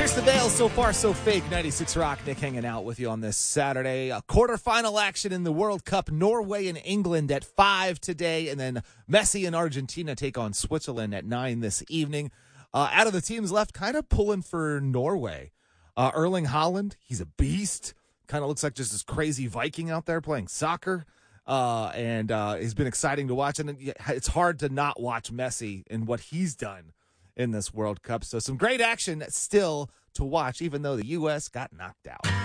Pierce the Veil, so far so fake. 96 Rock, Nick hanging out with you on this Saturday. A quarterfinal action in the World Cup. Norway and England at 5 today. And then Messi and Argentina take on Switzerland at 9 this evening. Out of the teams left, kind of pulling for Norway. Erling Haaland, he's a beast. Kind of looks like just this crazy Viking out there playing soccer. And he's been exciting to watch. And it's hard to not watch Messi and what he's done in this World Cup. So some great action still to watch, even though the U.S. got knocked out.